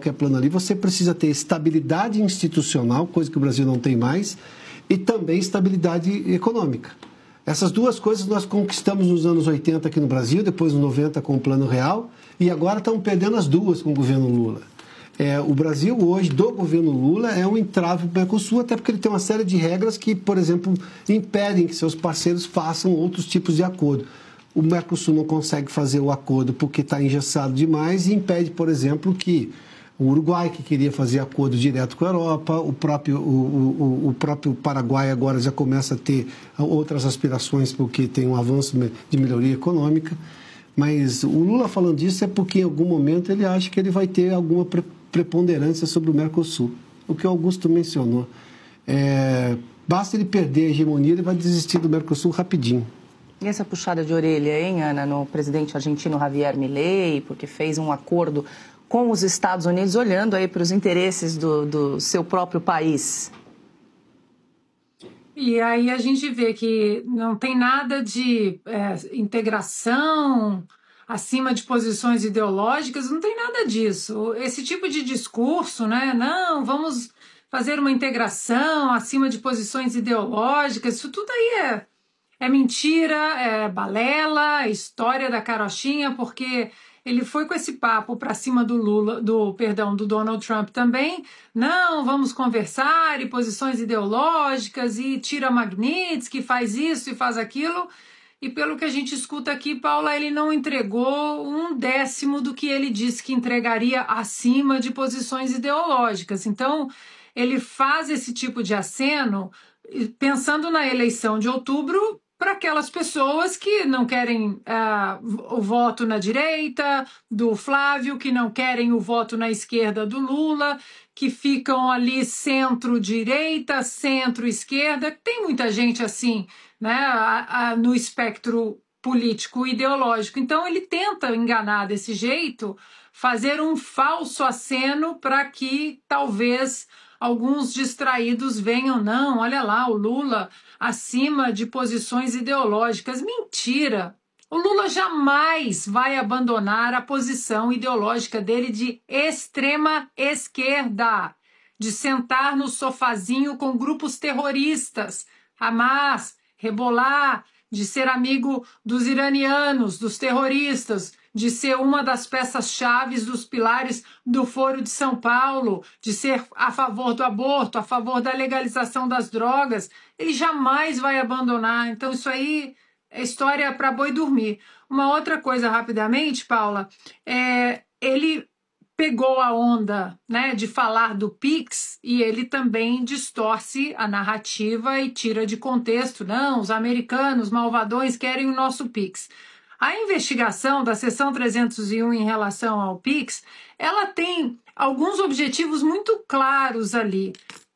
qualquer plano ali, você precisa ter estabilidade institucional, coisa que o Brasil não tem mais, e também estabilidade econômica. Essas duas coisas nós conquistamos nos anos 80 aqui no Brasil, depois nos 90 com o Plano Real, e agora estamos perdendo as duas com o governo Lula. O Brasil hoje, do governo Lula, é um entrave para o Mercosul, até porque ele tem uma série de regras que, por exemplo, impedem que seus parceiros façam outros tipos de acordo. O Mercosul não consegue fazer o acordo porque está engessado demais e impede, por exemplo, que o Uruguai, que queria fazer acordo direto com a Europa, o próprio Paraguai agora já começa a ter outras aspirações porque tem um avanço de melhoria econômica. Mas o Lula falando disso é porque em algum momento ele acha que ele vai ter alguma preponderância sobre o Mercosul. O que o Augusto mencionou. Basta ele perder a hegemonia, ele vai desistir do Mercosul rapidinho. E essa puxada de orelha, hein, Ana, no presidente argentino Javier Milei, porque fez um acordo com os Estados Unidos, olhando aí para os interesses do seu próprio país. E aí a gente vê que não tem nada de integração acima de posições ideológicas, não tem nada disso. Esse tipo de discurso, né? Não, vamos fazer uma integração acima de posições ideológicas, isso tudo aí é mentira, é balela, é história da carochinha, porque ele foi com esse papo para cima do Donald Trump também. Não, vamos conversar, e posições ideológicas, e tira Magnitsky, faz isso e faz aquilo. E pelo que a gente escuta aqui, Paula, ele não entregou 1/10 do que ele disse que entregaria acima de posições ideológicas. Então, ele faz esse tipo de aceno pensando na eleição de outubro, para aquelas pessoas que não querem o voto na direita do Flávio, que não querem o voto na esquerda do Lula, que ficam ali centro-direita, centro-esquerda. Tem muita gente assim, né, no espectro político ideológico. Então ele tenta enganar desse jeito, fazer um falso aceno para que talvez alguns distraídos venham, não, olha lá, o Lula acima de posições ideológicas. Mentira! O Lula jamais vai abandonar a posição ideológica dele de extrema esquerda, de sentar no sofazinho com grupos terroristas, Hamas, Hezbollah, de ser amigo dos iranianos, dos terroristas, de ser uma das peças-chave dos pilares do Foro de São Paulo, de ser a favor do aborto, a favor da legalização das drogas. Ele jamais vai abandonar. Então, isso aí é história para boi dormir. Uma outra coisa, rapidamente, Paula, ele pegou a onda, né, de falar do PIX e ele também distorce a narrativa e tira de contexto. Não, os americanos malvadões querem o nosso PIX. A investigação da seção 301 em relação ao PIX, ela tem alguns objetivos muito claros ali,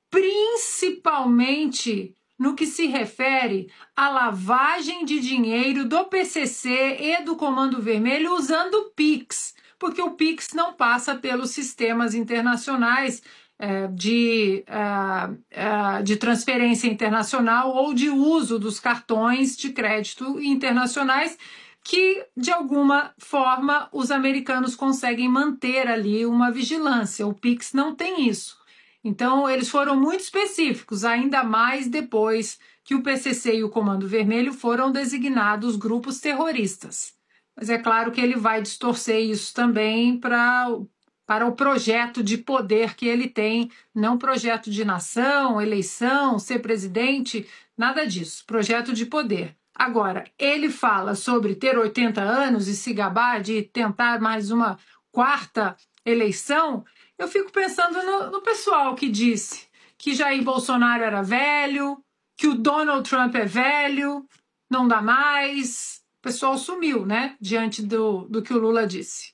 principalmente no que se refere à lavagem de dinheiro do PCC e do Comando Vermelho usando o PIX, porque o PIX não passa pelos sistemas internacionais de transferência internacional ou de uso dos cartões de crédito internacionais, que, de alguma forma, os americanos conseguem manter ali uma vigilância. O PIX não tem isso. Então, eles foram muito específicos, ainda mais depois que o PCC e o Comando Vermelho foram designados grupos terroristas. Mas é claro que ele vai distorcer isso também para o projeto de poder que ele tem, não projeto de nação, eleição, ser presidente, nada disso, projeto de poder. Agora, ele fala sobre ter 80 anos e se gabar de tentar mais uma quarta eleição. Eu fico pensando no pessoal que disse que Jair Bolsonaro era velho, que o Donald Trump é velho, não dá mais. O pessoal sumiu, né, diante do que o Lula disse.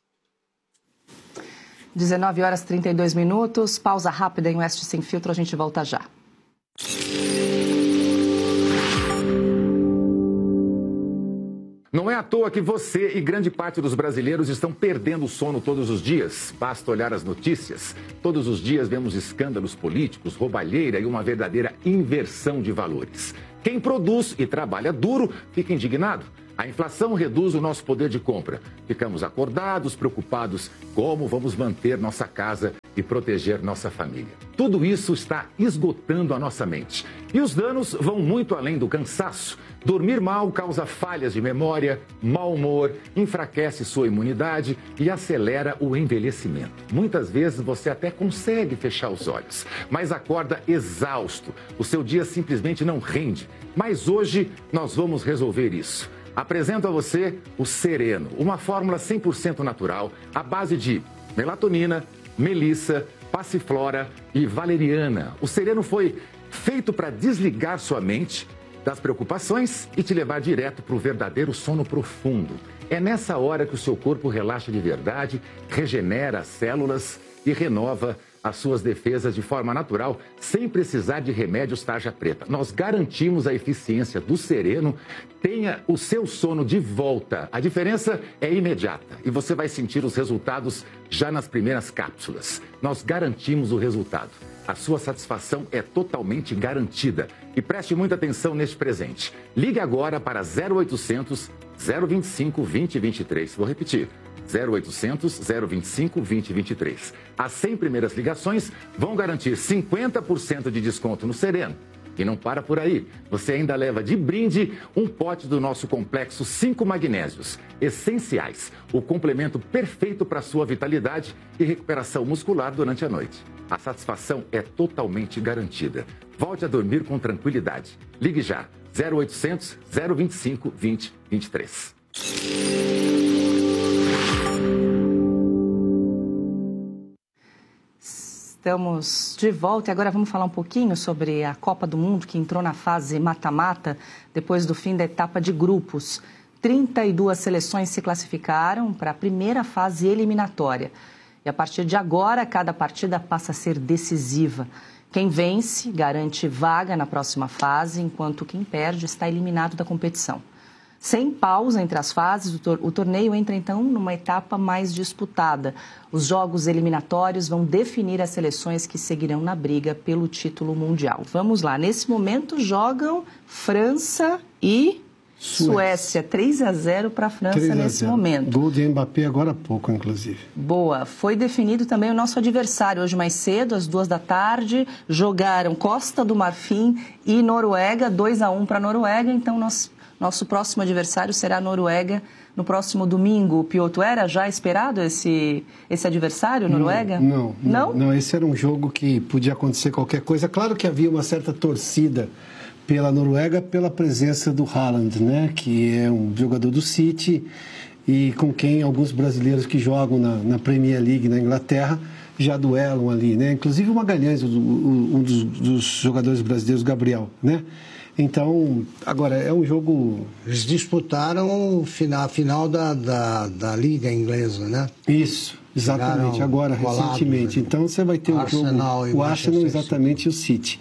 19h32, pausa rápida em Oeste Sem Filtro, a gente volta já. Não é à toa que você e grande parte dos brasileiros estão perdendo o sono todos os dias. Basta olhar as notícias. Todos os dias vemos escândalos políticos, roubalheira e uma verdadeira inversão de valores. Quem produz e trabalha duro fica indignado. A inflação reduz o nosso poder de compra. Ficamos acordados, preocupados como vamos manter nossa casa e proteger nossa família. Tudo isso está esgotando a nossa mente. E os danos vão muito além do cansaço. Dormir mal causa falhas de memória, mau humor, enfraquece sua imunidade e acelera o envelhecimento. Muitas vezes você até consegue fechar os olhos, mas acorda exausto. O seu dia simplesmente não rende. Mas hoje nós vamos resolver isso. Apresento a você o Sereno, uma fórmula 100% natural à base de melatonina, melissa, passiflora e valeriana. O Sereno foi feito para desligar sua mente das preocupações e te levar direto para o verdadeiro sono profundo. É nessa hora que o seu corpo relaxa de verdade, regenera as células e renova as suas defesas de forma natural, sem precisar de remédios tarja preta. Nós garantimos a eficiência do Sereno. Tenha o seu sono de volta. A diferença é imediata e você vai sentir os resultados já nas primeiras cápsulas. Nós garantimos o resultado. A sua satisfação é totalmente garantida. E preste muita atenção neste presente. Ligue agora para 0800 025 2023. Vou repetir. 0800 025 2023. As 100 primeiras ligações vão garantir 50% de desconto no Sereno. E não para por aí. Você ainda leva de brinde um pote do nosso complexo 5 magnésios essenciais. O complemento perfeito para a sua vitalidade e recuperação muscular durante a noite. A satisfação é totalmente garantida. Volte a dormir com tranquilidade. Ligue já. 0800 025 2023. Estamos de volta e agora vamos falar um pouquinho sobre a Copa do Mundo, que entrou na fase mata-mata depois do fim da etapa de grupos. 32 seleções se classificaram para a primeira fase eliminatória. E a partir de agora, cada partida passa a ser decisiva. Quem vence garante vaga na próxima fase, enquanto quem perde está eliminado da competição. Sem pausa entre as fases, o torneio entra então numa etapa mais disputada. Os jogos eliminatórios vão definir as seleções que seguirão na briga pelo título mundial. Vamos lá, nesse momento jogam França e Suécia. 3-0 para a França nesse momento. Gol de Mbappé agora há pouco, inclusive. Boa. Foi definido também o nosso adversário. Hoje mais cedo, às 14h, jogaram Costa do Marfim e Noruega, 2-1 para a Noruega. Então, nosso próximo adversário será a Noruega no próximo domingo. Piotr, era já esperado esse adversário, Noruega? Não, esse era um jogo que podia acontecer qualquer coisa. Claro que havia uma certa torcida pela Noruega, pela presença do Haaland, né? Que é um jogador do City e com quem alguns brasileiros que jogam na Premier League na Inglaterra já duelam ali, né? Inclusive o Magalhães, um dos jogadores brasileiros, Gabriel, né? Então, agora, é um jogo... Eles disputaram a final da Liga Inglesa, né? Isso, exatamente, agora, recentemente. Né? Então, você vai ter um jogo... O Arsenal, exatamente, e o City.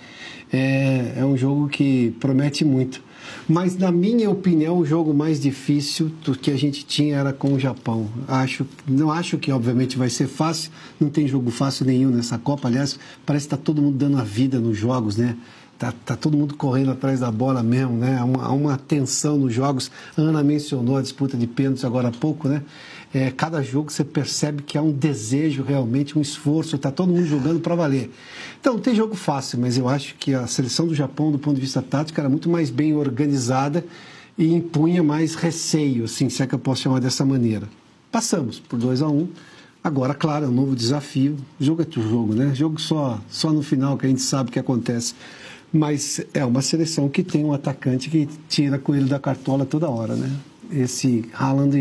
É um jogo que promete muito. Mas, na minha opinião, o jogo mais difícil do que a gente tinha era com o Japão. Não acho que, obviamente, vai ser fácil. Não tem jogo fácil nenhum nessa Copa. Aliás, parece que está todo mundo dando a vida nos jogos, né? Tá todo mundo correndo atrás da bola mesmo, né? Há uma tensão nos jogos. A Ana mencionou a disputa de pênaltis agora há pouco, né? Cada jogo você percebe que há um desejo realmente, um esforço. Tá todo mundo jogando para valer. Então, não tem jogo fácil, mas eu acho que a seleção do Japão, do ponto de vista tático, era muito mais bem organizada e impunha mais receio, assim, se é que eu posso chamar dessa maneira. Passamos por 2-1. Agora, claro, é um novo desafio. Jogo é jogo, né? Jogo só no final que a gente sabe o que acontece. Mas é uma seleção que tem um atacante que tira coelho da cartola toda hora, né? Esse Haaland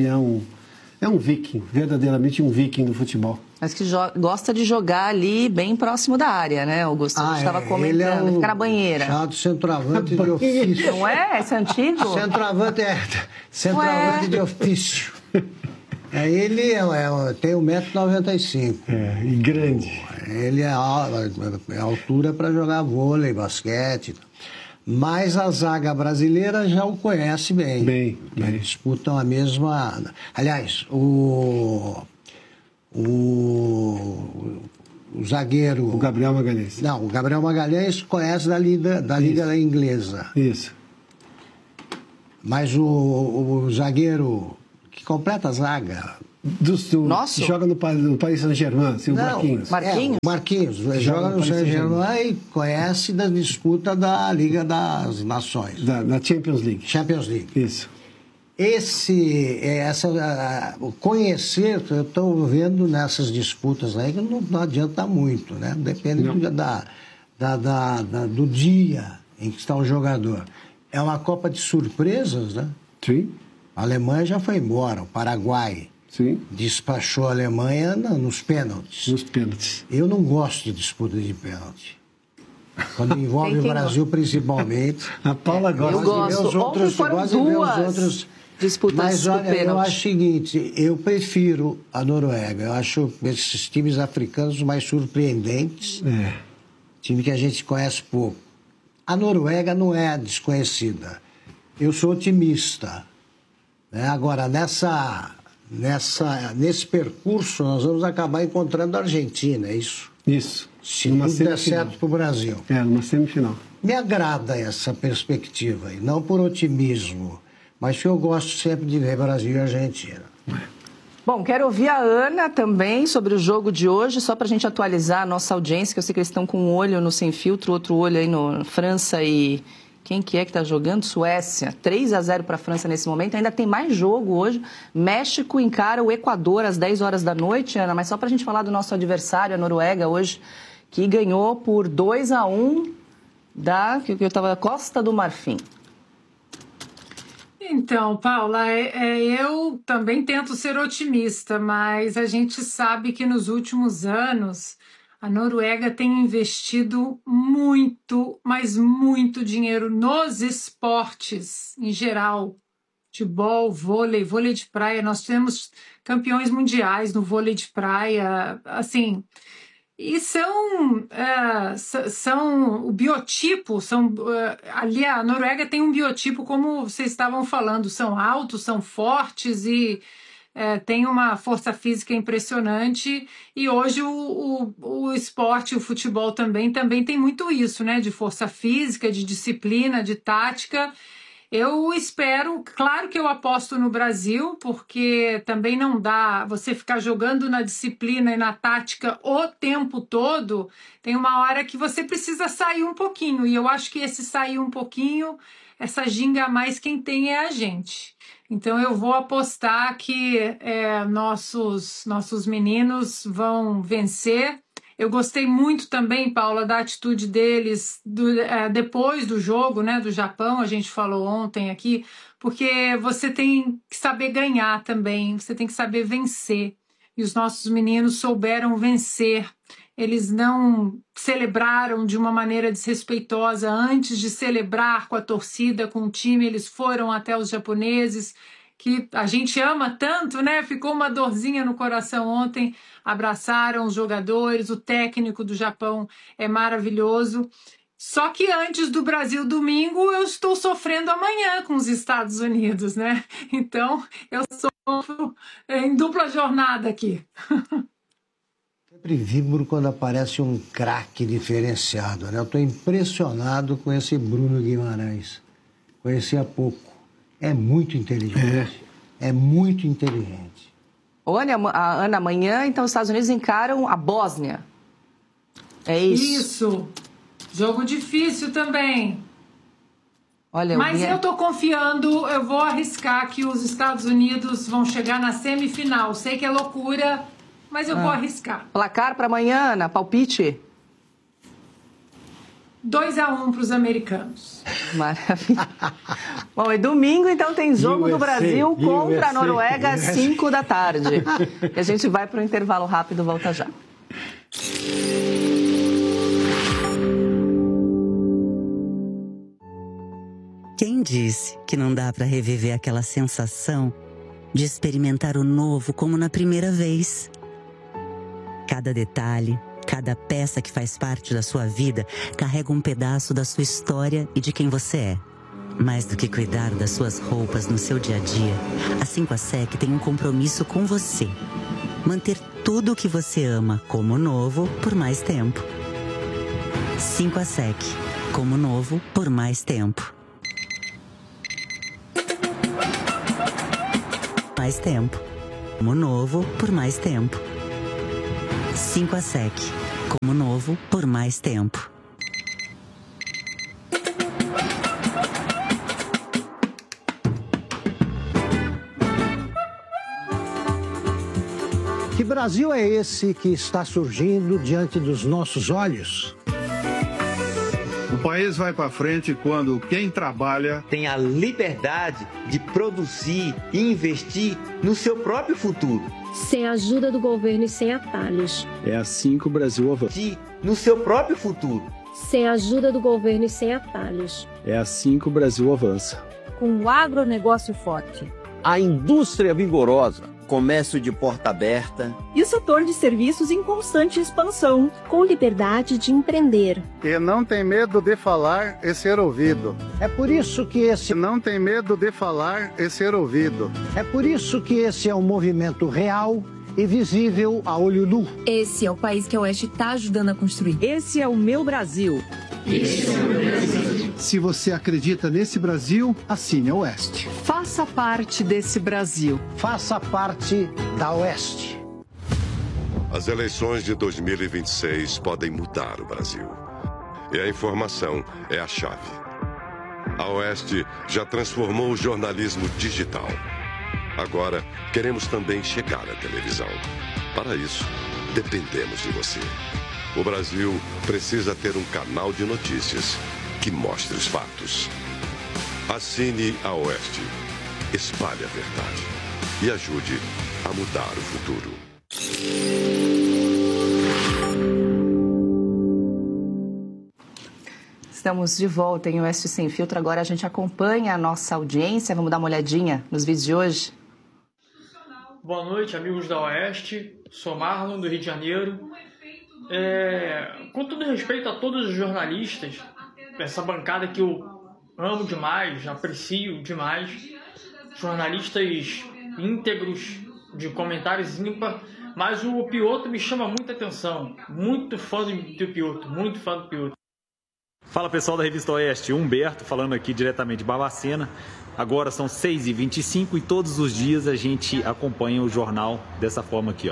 é um viking, verdadeiramente um viking do futebol. Mas que gosta de jogar ali bem próximo da área, né, Augusto? A gente estava comentando, fica na banheira. Chamado centroavante de ofício. Não é? Esse é antigo? Centroavante de ofício. Ele tem 1,95 m. E grande. Ele é altura para jogar vôlei, basquete. Mas a zaga brasileira já o conhece bem. Eles disputam a mesma... Aliás, o zagueiro... O Gabriel Magalhães. Não, o Gabriel Magalhães conhece da Liga Inglesa. Isso. Mas o zagueiro... que completa zaga. Nossa. Joga no Paris Saint-Germain, assim, o Marquinhos. Marquinhos joga no Saint-Germain e conhece da disputa da Liga das Nações. Da Champions League. Champions League. Isso. Conhecer, eu estou vendo nessas disputas aí que não adianta muito, né? Depende do dia em que está o jogador. É uma Copa de surpresas, né? Sim. A Alemanha já foi embora, o Paraguai. Sim. Despachou a Alemanha nos pênaltis. Nos pênaltis. Eu não gosto de disputa de pênalti. Quando envolve o Brasil, principalmente. A Paula gosta. Eu gosto. Ontem foram duas disputas. Mas olha, eu acho o seguinte, eu prefiro a Noruega. Eu acho esses times africanos mais surpreendentes. Time que a gente conhece pouco. A Noruega não é desconhecida. Eu sou otimista. Agora, nesse percurso, nós vamos acabar encontrando a Argentina, é isso? Isso. Se tudo der certo para o Brasil. Numa semifinal. Me agrada essa perspectiva, e não por otimismo, mas que eu gosto sempre de ver Brasil e Argentina. Bom, quero ouvir a Ana também sobre o jogo de hoje, só para a gente atualizar a nossa audiência, que eu sei que eles estão com um olho no Sem Filtro, outro olho aí no França e... Quem que está jogando? Suécia. 3-0 para a França nesse momento. Ainda tem mais jogo hoje. México encara o Equador às 10 horas da noite, Ana. Mas só para a gente falar do nosso adversário, a Noruega, hoje, que ganhou por 2-1 da Costa do Marfim. Então, Paula, eu também tento ser otimista, mas a gente sabe que nos últimos anos a Noruega tem investido muito, mas muito dinheiro nos esportes em geral. Futebol, vôlei de praia. Nós temos campeões mundiais no vôlei de praia, assim... E são o biotipo, ali a Noruega tem um biotipo, como vocês estavam falando, são altos, são fortes e tem uma força física impressionante. E hoje o esporte, o futebol também tem muito isso, né? De força física, de disciplina, de tática. Eu espero, claro que eu aposto no Brasil, porque também não dá você ficar jogando na disciplina e na tática o tempo todo. Tem uma hora que você precisa sair um pouquinho, e eu acho que esse sair um pouquinho, essa ginga a mais, quem tem é a gente. Então eu vou apostar que nossos meninos vão vencer. Eu gostei muito também, Paula, da atitude deles depois do jogo, né, do Japão, a gente falou ontem aqui, porque você tem que saber ganhar também, você tem que saber vencer. E os nossos meninos souberam vencer. Eles não celebraram de uma maneira desrespeitosa antes de celebrar com a torcida, com o time. Eles foram até os japoneses, que a gente ama tanto, né? Ficou uma dorzinha no coração ontem, abraçaram os jogadores, o técnico do Japão é maravilhoso. Só que antes do Brasil domingo, eu estou sofrendo amanhã com os Estados Unidos, né? Então, eu sofro em dupla jornada aqui. Sempre vibro quando aparece um craque diferenciado, né? Eu estou impressionado com esse Bruno Guimarães. Conheci há pouco. É muito inteligente. É muito inteligente. Olha, Ana, amanhã, então, os Estados Unidos encaram a Bósnia. É isso? Isso. Jogo difícil também. Olha, mas eu tô confiando, eu vou arriscar que os Estados Unidos vão chegar na semifinal. Sei que é loucura, mas eu vou arriscar. Placar para amanhã, Ana, palpite? 2-1 para os americanos. Maravilha. Bom, e domingo, então, tem jogo do Brasil contra a Noruega às 5 da tarde. E a gente vai para o intervalo rápido, volta já. Quem disse que não dá para reviver aquela sensação de experimentar o novo como na primeira vez? Cada detalhe, cada peça que faz parte da sua vida carrega um pedaço da sua história e de quem você é. Mais do que cuidar das suas roupas no seu dia a dia, a 5ASEC tem um compromisso com você. Manter tudo o que você ama como novo por mais tempo. 5ASEC, como novo por mais tempo. mais tempo. Como novo por mais tempo. 5ASEC. Como novo por mais tempo. Que Brasil é esse que está surgindo diante dos nossos olhos? O país vai para frente quando quem trabalha tem a liberdade de produzir e investir no seu próprio futuro. Sem a ajuda do governo e sem atalhos. É assim que o Brasil avança. No seu próprio futuro. Sem a ajuda do governo e sem atalhos. É assim que o Brasil avança. Com o agronegócio forte. A indústria vigorosa. Comércio de porta aberta. E o setor de serviços em constante expansão. Com liberdade de empreender. E não tem medo de falar e ser ouvido. É por isso que esse... Não tem medo de falar e ser ouvido. É por isso que esse é um movimento real e visível a olho nu. Esse é o país que a Oeste está ajudando a construir. Esse é o meu Brasil. Esse é o meu Brasil. Se você acredita nesse Brasil, assine a Oeste. Faça parte desse Brasil. Faça parte da Oeste. As eleições de 2026 podem mudar o Brasil. E a informação é a chave. A Oeste já transformou o jornalismo digital. Agora, queremos também chegar à televisão. Para isso, dependemos de você. O Brasil precisa ter um canal de notícias que mostre os fatos. Assine a Oeste, espalhe a verdade e ajude a mudar o futuro. Estamos de volta em Oeste Sem Filtro. Agora a gente acompanha a nossa audiência. Vamos dar uma olhadinha nos vídeos de hoje. Boa noite, amigos da Oeste. Sou Marlon, do Rio de Janeiro. Com todo respeito a todos os jornalistas, essa bancada que eu amo demais, aprecio demais, jornalistas íntegros, de comentários ímpar, mas o Piotto me chama muita atenção. Muito fã do Piotto, muito fã do Piotto. Fala pessoal da Revista Oeste, Humberto falando aqui diretamente de Barbacena. Agora são 6h25 e todos os dias a gente acompanha o jornal dessa forma aqui, ó.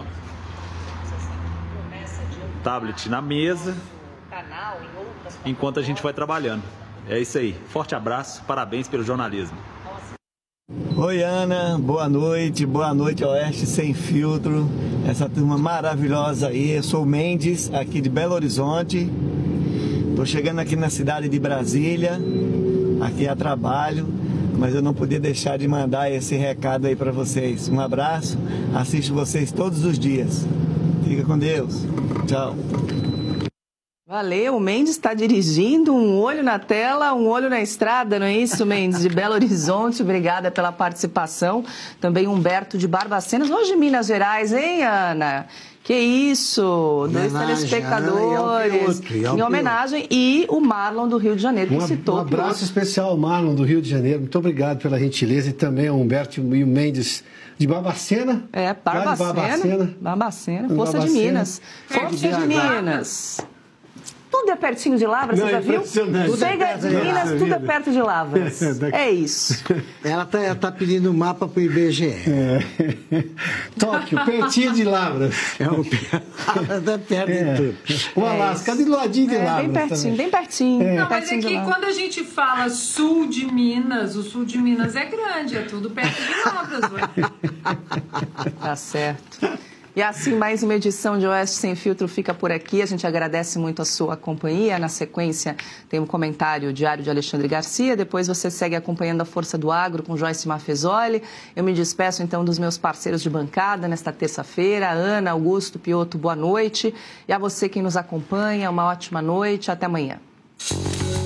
Tablet na mesa, enquanto a gente vai trabalhando. É isso aí. Forte abraço, parabéns pelo jornalismo. Oi Ana, boa noite Oeste Sem Filtro, essa turma maravilhosa aí. Eu sou o Mendes, aqui de Belo Horizonte. Estou chegando aqui na cidade de Brasília, aqui a trabalho, mas eu não podia deixar de mandar esse recado aí para vocês. Um abraço, assisto vocês todos os dias. Fica com Deus. Tchau. Valeu, o Mendes está dirigindo, um olho na tela, um olho na estrada, não é isso, Mendes? De Belo Horizonte, obrigada pela participação. Também Humberto de Barbacenas, hoje de Minas Gerais, hein, Ana? Que isso, dois telespectadores em homenagem, e o Marlon do Rio de Janeiro, que citou. Um abraço especial ao Marlon do Rio de Janeiro, muito obrigado pela gentileza, e também ao Humberto e o Mendes de Barbacena. Barbacena, Força de Minas. Força de Minas. Tudo é pertinho de Lavras, você já viu? Chega de Minas, tudo é perto de Lavras. É isso. Ela tá pedindo mapa pro IBGE. Tóquio, pertinho de Lavras. Ela perto de tudo. O Alasca, de ladinho de Lavras. Bem pertinho. Não, mas é que quando a gente fala sul de Minas, o sul de Minas é grande, é tudo perto de Lavras. Tá certo. E assim, mais uma edição de Oeste Sem Filtro fica por aqui. A gente agradece muito a sua companhia. Na sequência, tem um comentário diário de Alexandre Garcia. Depois você segue acompanhando a Força do Agro com Joyce Maffezoli. Eu me despeço, então, dos meus parceiros de bancada nesta terça-feira. Ana, Augusto, Piotto, boa noite. E a você que nos acompanha, uma ótima noite. Até amanhã.